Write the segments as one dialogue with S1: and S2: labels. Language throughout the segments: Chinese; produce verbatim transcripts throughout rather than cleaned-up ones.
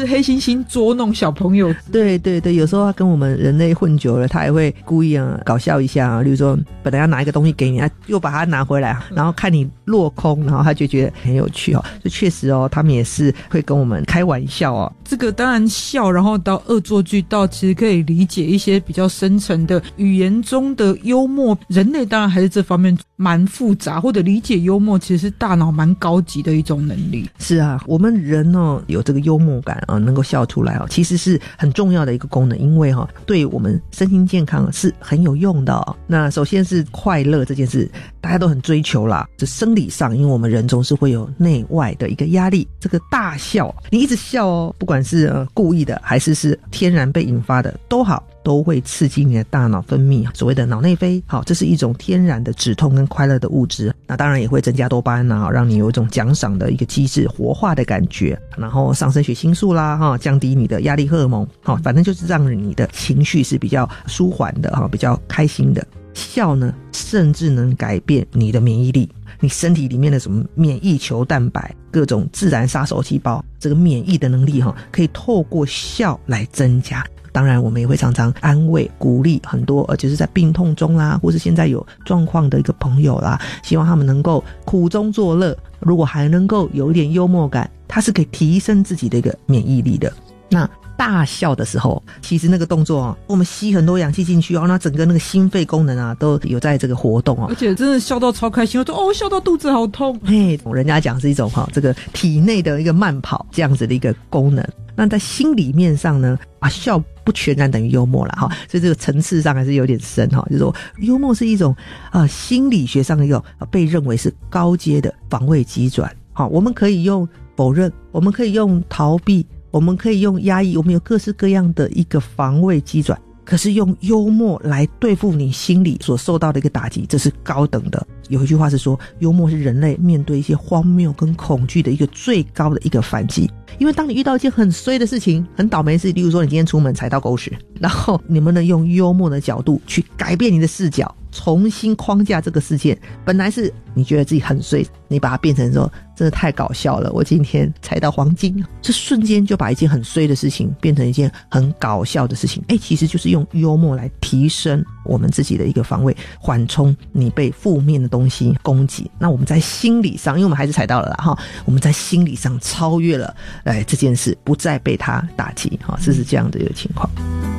S1: 是黑猩猩捉弄小朋友。
S2: 对对对，有时候他跟我们人类混久了，他也会故意啊搞笑一下啊，例如说本来要拿一个东西给你，他又把它拿回来，然后看你落空，然后他就觉得很有趣哦。就确实哦，他们也是会跟我们开玩笑哦。
S1: 这个当然笑，然后到恶作剧，到其实可以理解一些比较深层的语言中的幽默。人类当然还是这方面蛮复杂，或者理解幽默其实是大脑蛮高级的一种能力。
S2: 是啊，我们人哦有这个幽默感啊，能够笑出来哦，其实是很重要的一个功能，因为哈、哦、对我们身心健康是很有用的哦。那首先是快乐这件事，大家都很追求啦。这生理上，因为我们人总是会有内外的一个压力，这个大笑，你一直笑哦，不管是、呃、故意的还是是天然被引发的都好，都会刺激你的大脑分泌所谓的脑内啡，好，这是一种天然的止痛跟快乐的物质。那当然也会增加多巴胺啊，让你有一种奖赏的一个机制活化的感觉，然后上升血清素啦，哈，降低你的压力荷尔蒙，好，反正就是让你的情绪是比较舒缓的，哈，比较开心的。笑呢，甚至能改变你的免疫力，你身体里面的什么免疫球蛋白、各种自然杀手细胞，这个免疫的能力哈，可以透过笑来增加。当然我们也会常常安慰鼓励很多呃，就是在病痛中啦，或是现在有状况的一个朋友啦，希望他们能够苦中作乐，如果还能够有一点幽默感，它是可以提升自己的一个免疫力的。那大笑的时候，其实那个动作啊，我们吸很多氧气进去哦，那整个那个心肺功能啊都有在这个活动哦，
S1: 而且真的笑到超开心，我说哦，笑到肚子好痛。
S2: 嘿，人家讲是一种哈、哦，这个体内的一个慢跑这样子的一个功能。那在心里面上呢，啊，笑不全然等于幽默啦哈，所以这个层次上还是有点深哈。就是说，幽默是一种啊心理学上的一个、啊、被认为是高阶的防卫机转。好，我们可以用否认，我们可以用逃避，我们可以用压抑，我们有各式各样的一个防卫机转。可是用幽默来对付你心里所受到的一个打击，这是高等的。有一句话是说，幽默是人类面对一些荒谬跟恐惧的一个最高的一个反击。因为当你遇到一件很衰的事情，很倒霉的事，例如说你今天出门踩到狗屎，然后你们能用幽默的角度去改变你的视角，重新框架这个事件。本来是你觉得自己很衰，你把它变成说真的太搞笑了，我今天踩到黄金，这瞬间就把一件很衰的事情变成一件很搞笑的事情。哎，其实就是用幽默来提升我们自己的一个防卫，缓冲你被负面的东西攻击。那我们在心理上，因为我们还是踩到了啦哈，我们在心理上超越了哎这件事，不再被它打击哈，这是这样的一个情况。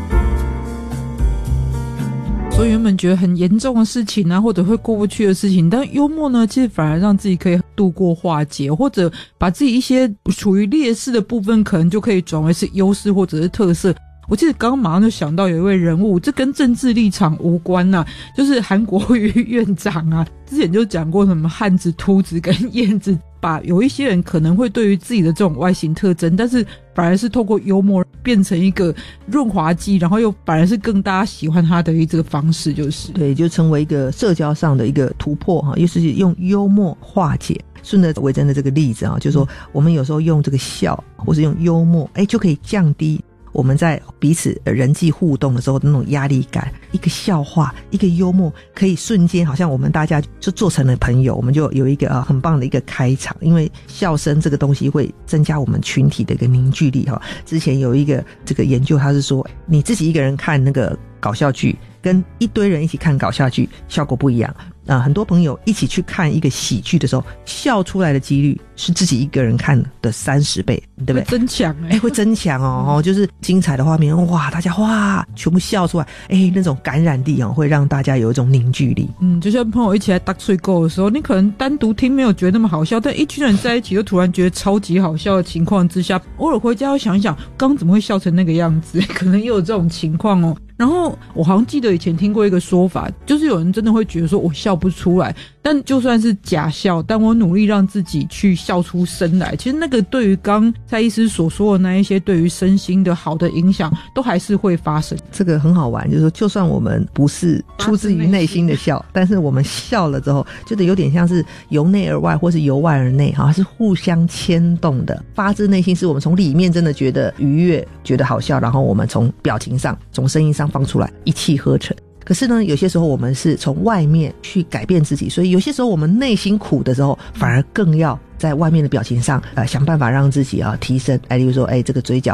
S1: 所以原本觉得很严重的事情啊，或者会过不去的事情，但幽默呢，其实反而让自己可以度过化解，或者把自己一些处于劣势的部分，可能就可以转为是优势或者是特色。我记得刚刚马上就想到有一位人物，这跟政治立场无关啊，就是韩国瑜院长啊，之前就讲过什么汉子、秃子跟燕子，把有一些人可能会对于自己的这种外形特征，但是反而是透过幽默变成一个润滑剂，然后又反而是更大家喜欢他的一个方式，就是
S2: 对，就成为一个社交上的一个突破哈，又是用幽默化解。顺着维珍的这个例子啊，就是说我们有时候用这个笑或是用幽默，哎，就可以降低我们在彼此人际互动的时候的那种压力感。一个笑话，一个幽默，可以瞬间好像我们大家就做成了朋友，我们就有一个、啊、很棒的一个开场。因为笑声这个东西会增加我们群体的一个凝聚力哈。之前有一个这个研究，他是说你自己一个人看那个搞笑剧，跟一堆人一起看搞笑剧效果不一样。啊、呃，很多朋友一起去看一个喜剧的时候，笑出来的几率是自己一个人看的三十倍，对不对？
S1: 会增强哎、
S2: 欸，会增强哦，哦，就是精彩的画面，哇，大家哇全部笑出来，哎、欸，那种感染力哦，会让大家有一种凝聚力。
S1: 嗯，就像朋友一起来打水沟的时候，你可能单独听没有觉得那么好笑，但一群人在一起就突然觉得超级好笑的情况之下，偶尔回家要想一想，刚刚怎么会笑成那个样子？可能也有这种情况哦。然后我好像记得以前听过一个说法，就是有人真的会觉得说我笑不出来，但就算是假笑，但我努力让自己去笑出声来，其实那个对于刚蔡医师所说的那一些对于身心的好的影响都还是会发生。
S2: 这个很好玩，就是说就算我们不是出自于内心的笑，但是我们笑了之后就得有点像是由内而外或是由外而内，好像是互相牵动的，发自内心是我们从里面真的觉得愉悦，觉得好笑，然后我们从表情上从声音上放出来，一气呵成。可是呢，有些时候我们是从外面去改变自己，所以有些时候我们内心苦的时候，反而更要在外面的表情上呃想办法让自己啊提升。哎，例如说哎这个嘴角